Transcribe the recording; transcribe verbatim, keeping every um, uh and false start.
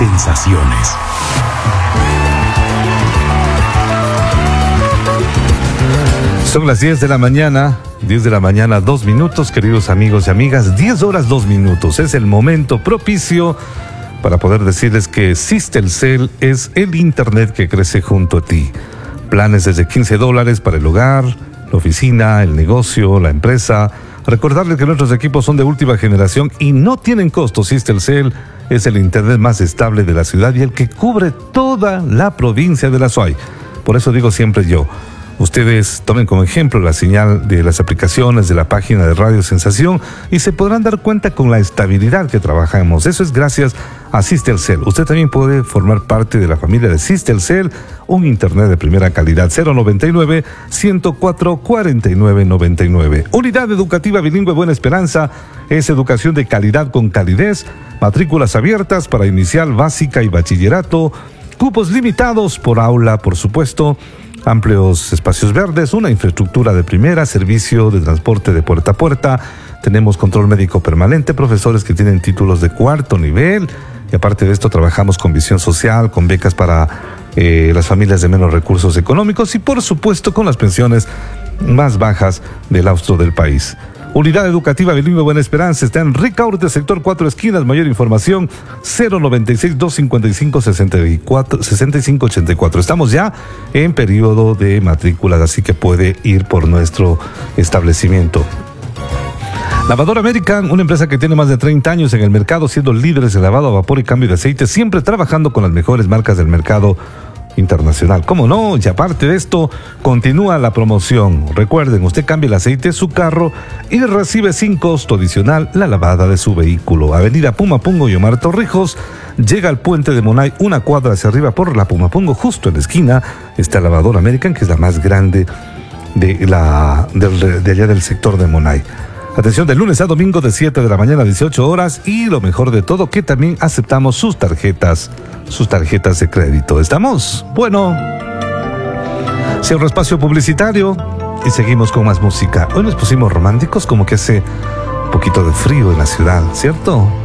sensaciones. Son las diez de la mañana, diez de la mañana, dos minutos, queridos amigos y amigas, diez horas, dos minutos. Es el momento propicio para poder decirles que Xistelcel es el internet que crece junto a ti. Planes desde quince dólares para el hogar, la oficina, el negocio, la empresa. Recordarles que nuestros equipos son de última generación y no tienen costo. Xistelcel es el internet más estable de la ciudad y el que cubre toda la provincia de La Suay. Por eso digo siempre yo, ustedes tomen como ejemplo la señal de las aplicaciones de la página de Radio Sensación y se podrán dar cuenta con la estabilidad que trabajamos. Eso es gracias a Xistelcel. Usted también puede formar parte de la familia de Xistelcel, un internet de primera calidad. Cero noventa y nueve, ciento cuatro, cuarenta y nueve noventa y nueve. Unidad Educativa Bilingüe Buena Esperanza es educación de calidad con calidez. Matrículas abiertas para inicial, básica y bachillerato. Cupos limitados por aula, por supuesto. Amplios espacios verdes, una infraestructura de primera, servicio de transporte de puerta a puerta. Tenemos control médico permanente, profesores que tienen títulos de cuarto nivel. Y aparte de esto, trabajamos con visión social, con becas para eh, las familias de menos recursos económicos y, por supuesto, con las pensiones más bajas del austro del país. Unidad Educativa Bilingüe Buena Esperanza está en Ricaurte, sector Cuatro Esquinas. Mayor información, cero noventa y seis, doscientos cincuenta y cinco, sesenta y cuatro, sesenta y cinco ochenta y cuatro. Estamos ya en periodo de matrículas, así que puede ir por nuestro establecimiento. Lavadora American, una empresa que tiene más de treinta años en el mercado, siendo líderes en lavado a vapor y cambio de aceite, siempre trabajando con las mejores marcas del mercado internacional. ¿Cómo no? Y aparte de esto, continúa la promoción. Recuerden, usted cambia el aceite de su carro y recibe sin costo adicional la lavada de su vehículo. Avenida Pumapungo y Omar Torrijos. Llega al puente de Monay, una cuadra hacia arriba por la Pumapungo, justo en la esquina está Lavadora American, que es la más grande de, la, de, de allá del sector de Monay. Atención, de lunes a domingo de siete de la mañana a dieciocho horas, y lo mejor de todo, que también aceptamos sus tarjetas, sus tarjetas de crédito. ¿Estamos? Bueno, cierro espacio publicitario y seguimos con más música. Hoy nos pusimos románticos, como que hace un poquito de frío en la ciudad, ¿cierto?